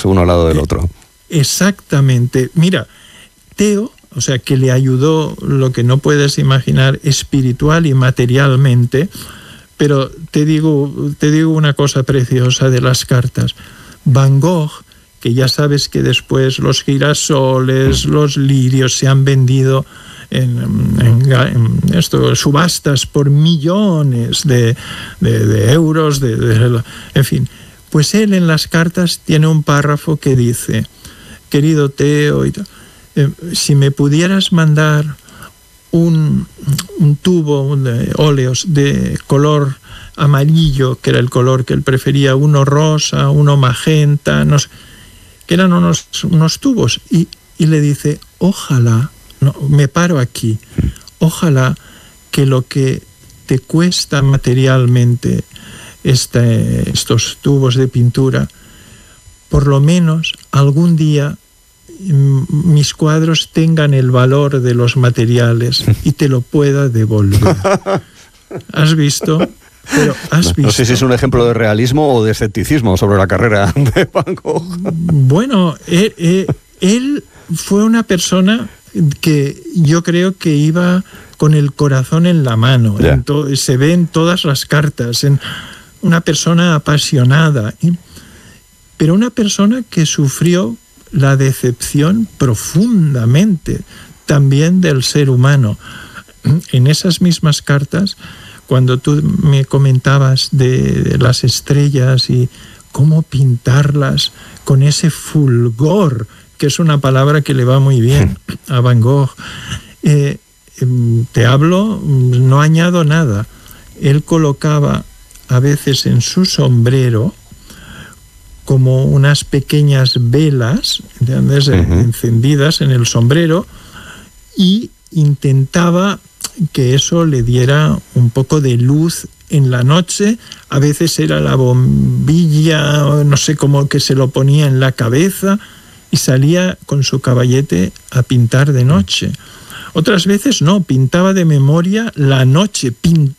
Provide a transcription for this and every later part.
cartas uno al lado del otro. Exactamente. Mira, Theo, o sea, que le ayudó lo que no puedes imaginar espiritual y materialmente, pero te digo una cosa preciosa de las cartas. Van Gogh, que ya sabes que después los girasoles, los lirios se han vendido en subastas por millones de euros, en fin. Pues él en las cartas tiene un párrafo que dice: querido Theo, si me pudieras mandar un tubo de óleos de color amarillo, que era el color que él prefería, uno rosa, uno magenta, no sé, que eran unos tubos, y le dice: ojalá, no, me paro aquí, ojalá que lo que te cuesta materialmente estos tubos de pintura, por lo menos algún día mis cuadros tengan el valor de los materiales y te lo pueda devolver. ¿Has visto? Pero no sé si es un ejemplo de realismo o de escepticismo sobre la carrera de Van Gogh. Bueno, él fue una persona que yo creo que iba con el corazón en la mano. Se ve en todas las cartas, una persona apasionada, pero una persona que sufrió la decepción profundamente también del ser humano. En esas mismas cartas, cuando tú me comentabas de las estrellas y cómo pintarlas con ese fulgor, que es una palabra que le va muy bien a Van Gogh, te hablo, no añado nada. Él colocaba a veces en su sombrero como unas pequeñas velas, ¿entiendes? Encendidas en el sombrero, y intentaba que eso le diera un poco de luz en la noche. A veces era la bombilla, no sé cómo, que se lo ponía en la cabeza y salía con su caballete a pintar de noche. Otras veces no, pintaba de memoria la noche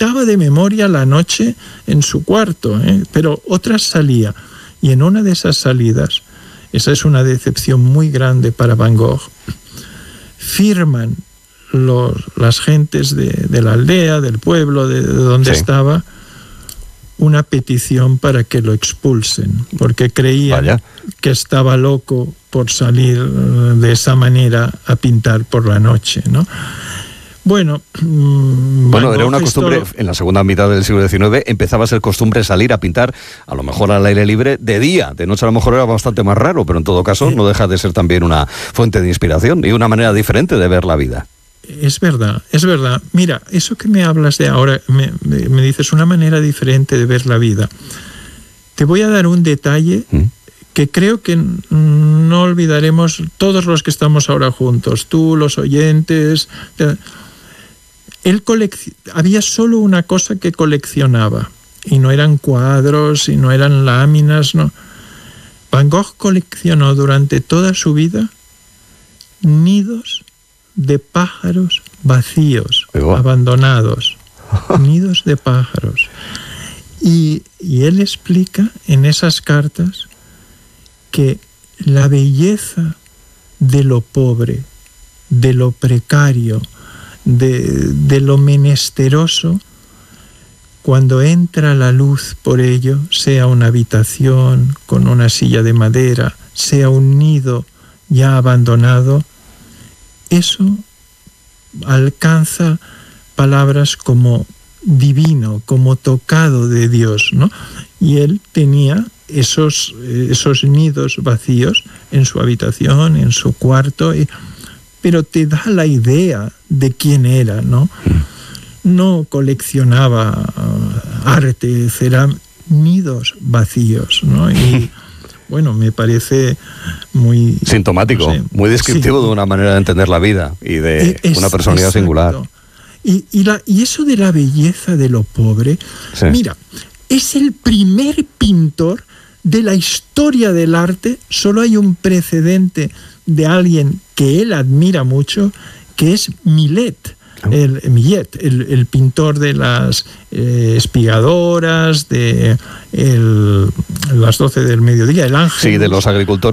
en su cuarto, pero otras salía. Y en una de esas salidas, esa es una decepción muy grande para Van Gogh, firman las gentes de la aldea, del pueblo, de donde estaba, una petición para que lo expulsen, porque creían que estaba loco por salir de esa manera a pintar por la noche, ¿no? Bueno, era una costumbre, en la segunda mitad del siglo XIX empezaba a ser costumbre salir a pintar, a lo mejor al aire libre, de día. De noche a lo mejor era bastante más raro, pero en todo caso no deja de ser también una fuente de inspiración y una manera diferente de ver la vida. Es verdad. Mira, eso que me hablas de ahora, me dices una manera diferente de ver la vida. Te voy a dar un detalle que creo que no olvidaremos todos los que estamos ahora juntos, tú, los oyentes. Había solo una cosa que coleccionaba, y no eran cuadros, y no eran láminas, no. Van Gogh coleccionó durante toda su vida nidos de pájaros vacíos, abandonados, nidos de pájaros. Y él explica en esas cartas que la belleza de lo pobre, de lo precario, de lo menesteroso, cuando entra la luz por ello, sea una habitación con una silla de madera, sea un nido ya abandonado, eso alcanza palabras como divino, como tocado de Dios, ¿no? Y él tenía esos nidos vacíos en su habitación, en su cuarto, pero te da la idea de quién era, ¿no? No coleccionaba arte, eran nidos vacíos, ¿no? Y bueno, me parece muy sintomático, no sé, muy descriptivo de una manera de entender la vida y de una personalidad singular. Y eso de la belleza de lo pobre, mira, es el primer pintor de la historia del arte. Solo hay un precedente de alguien que él admira mucho, que es Millet. El pintor de las espigadoras, de las 12 del mediodía, el ángel. Sí, de los agricultores.